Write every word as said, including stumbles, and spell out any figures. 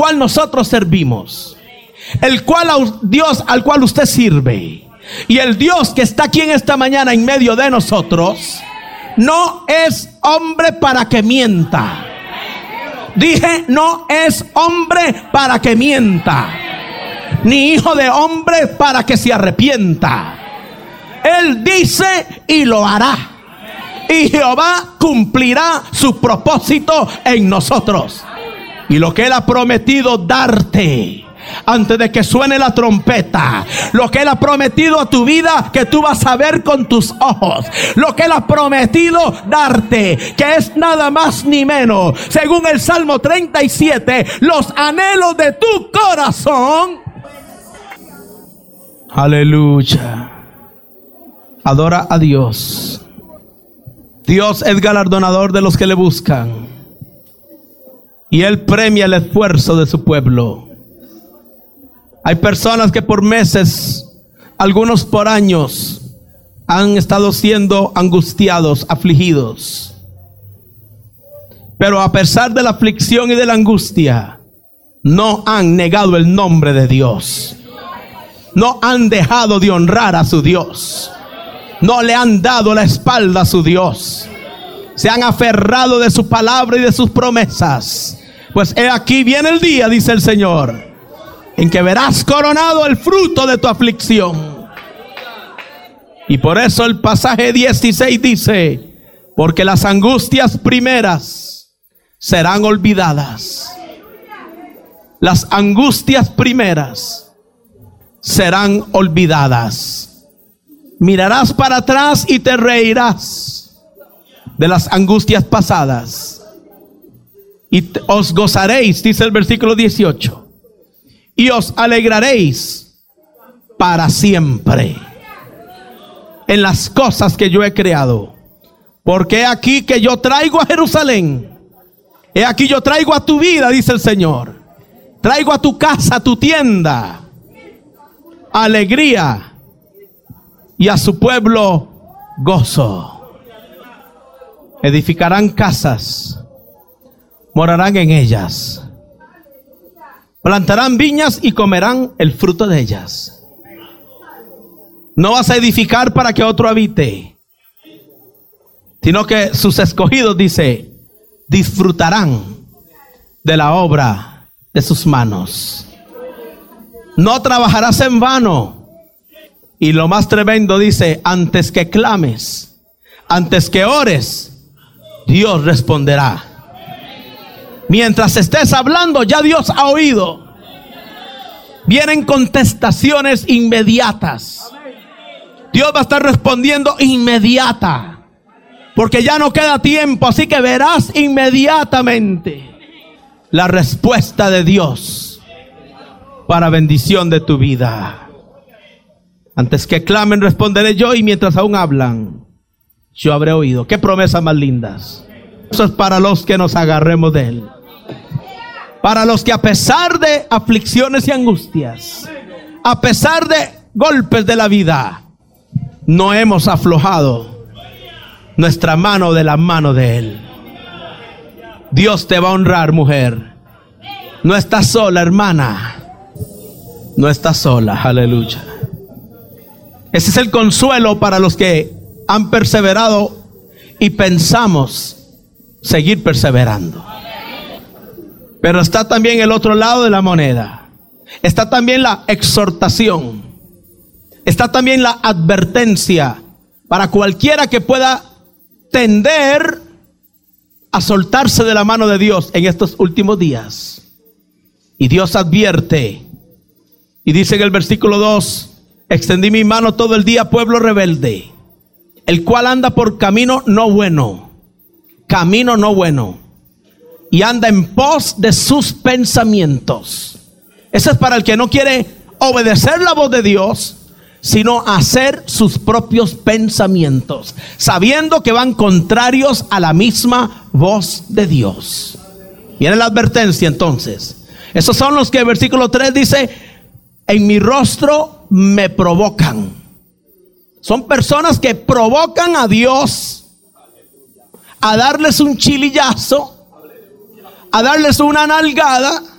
cual nosotros servimos, el cual Dios al cual usted sirve, y el Dios que está aquí en esta mañana en medio de nosotros, no es hombre para que mienta. Dije, no es hombre para que mienta, ni hijo de hombre para que se arrepienta. Él dice y lo hará, y Jehová cumplirá su propósito en nosotros. Y lo que Él ha prometido darte antes de que suene la trompeta, lo que Él ha prometido a tu vida que tú vas a ver con tus ojos, lo que Él ha prometido darte, que es nada más ni menos, según el Salmo treinta y siete, los anhelos de tu corazón. Aleluya. Adora a Dios. Dios es galardonador de los que le buscan, y Él premia el esfuerzo de su pueblo. Hay personas que por meses, algunos por años, han estado siendo angustiados, afligidos. Pero a pesar de la aflicción y de la angustia, no han negado el nombre de Dios. No han dejado de honrar a su Dios. No le han dado la espalda a su Dios. Se han aferrado de su palabra y de sus promesas. Pues he aquí viene el día, dice el Señor, en que verás coronado el fruto de tu aflicción. Y por eso el pasaje dieciséis dice: porque las angustias primeras serán olvidadas. Las angustias primeras serán olvidadas. Mirarás para atrás y te reirás de las angustias pasadas, y te, os gozaréis, dice el versículo dieciocho, y os alegraréis para siempre en las cosas que yo he creado. Porque he aquí que yo traigo a Jerusalén, he aquí yo traigo a tu vida, dice el Señor, traigo a tu casa, a tu tienda, alegría, y a su pueblo gozo. Edificarán casas, morarán en ellas, plantarán viñas y comerán el fruto de ellas. No vas a edificar para que otro habite, sino que sus escogidos, dice, disfrutarán de la obra de sus manos. No trabajarás en vano. Y lo más tremendo, dice, antes que clames, antes que ores, Dios responderá. Mientras estés hablando, ya Dios ha oído. Vienen contestaciones inmediatas. Dios va a estar respondiendo inmediata, porque ya no queda tiempo. Así que verás inmediatamente la respuesta de Dios para bendición de tu vida. Antes que clamen, responderé yo, y mientras aún hablan, yo habré oído. Qué promesas más lindas. Eso es para los que nos agarremos de Él. Para los que a pesar de aflicciones y angustias, a pesar de golpes de la vida, no hemos aflojado nuestra mano de la mano de Él. Dios te va a honrar, mujer. No estás sola, hermana. No estás sola, aleluya. Ese es el consuelo para los que han perseverado y pensamos seguir perseverando. Pero está también el otro lado de la moneda. Está también la exhortación. Está también la advertencia para cualquiera que pueda tender a soltarse de la mano de Dios en estos últimos días. Y Dios advierte y dice en el versículo dos: extendí mi mano todo el día, pueblo rebelde, el cual anda por camino no bueno, camino no bueno, y anda en pos de sus pensamientos. Eso es para el que no quiere obedecer la voz de Dios, sino hacer sus propios pensamientos, sabiendo que van contrarios a la misma voz de Dios. Viene la advertencia entonces. Esos son los que el versículo tres dice: en mi rostro me provocan. Son personas que provocan a Dios a darles un chilillazo, a darles una nalgada,